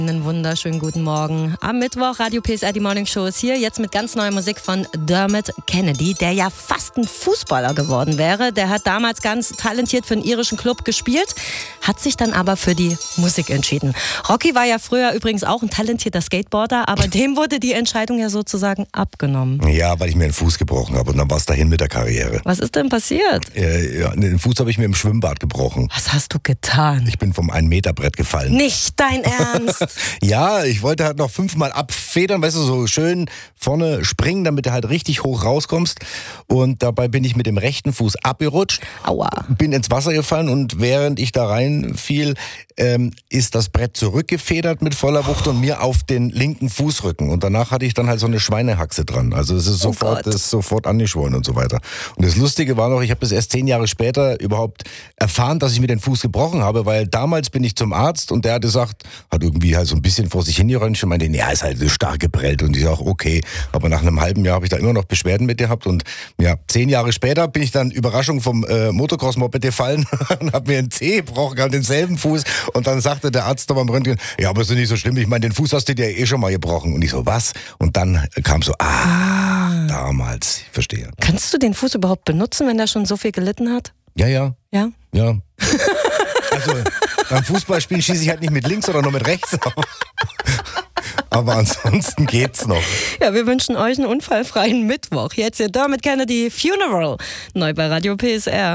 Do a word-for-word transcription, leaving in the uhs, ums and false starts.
Einen wunderschönen guten Morgen. Am Mittwoch, Radio P S R, die Morning Show ist hier. Jetzt mit ganz neuer Musik von Dermot Kennedy, der ja fast ein Fußballer geworden wäre. Der hat damals ganz talentiert für einen irischen Club gespielt, hat sich dann aber für die Musik entschieden. Rocky war ja früher übrigens auch ein talentierter Skateboarder, aber dem wurde die Entscheidung ja sozusagen abgenommen. Ja, weil ich mir den Fuß gebrochen habe und dann war es dahin mit der Karriere. Was ist denn passiert? Äh, ja, den Fuß habe ich mir im Schwimmbad gebrochen. Was hast du getan? Ich bin vom ein-Meter-Brett gefallen. Nicht dein Ernst? Ja, ich wollte halt noch fünfmal abfedern, weißt du, so schön vorne springen, damit du halt richtig hoch rauskommst. Und dabei bin ich mit dem rechten Fuß abgerutscht. Aua. Bin ins Wasser gefallen und während ich da reinfiel, ähm, ist das Brett zurückgefedert mit voller Wucht und mir auf den linken Fußrücken. Und danach hatte ich dann halt so eine Schweinehaxe dran. Also es ist Oh sofort, Gott. das ist sofort angeschwollen und so weiter. Und das Lustige war noch, ich habe das erst zehn Jahre später überhaupt erfahren, dass ich mir den Fuß gebrochen habe, weil damals bin ich zum Arzt und der hat gesagt, hat irgendwie halt so ein bisschen vor sich hingeröntgt und meinte, ja, ist halt stark geprellt. Und ich sage, okay. Aber nach einem halben Jahr habe ich da immer noch Beschwerden mit gehabt. Und ja, zehn Jahre später bin ich dann Überraschung vom äh, Motocross-Moped gefallen und habe mir einen Zeh gebrochen, an denselben Fuß. Und dann sagte der Arzt da beim Röntgen, ja, aber ist doch nicht so schlimm. Ich meine, den Fuß hast du dir ja eh schon mal gebrochen. Und ich so, was? Und dann kam so, ah, Ah. damals, ich verstehe. Kannst du den Fuß überhaupt benutzen, wenn der schon so viel gelitten hat? Ja, ja, Ja? ja. Also beim Fußballspielen schieße ich halt nicht mit links, oder nur mit rechts. Aber ansonsten geht's noch. Ja, wir wünschen euch einen unfallfreien Mittwoch. Jetzt hier Dermot Kennedy Funeral, neu bei Radio P S R.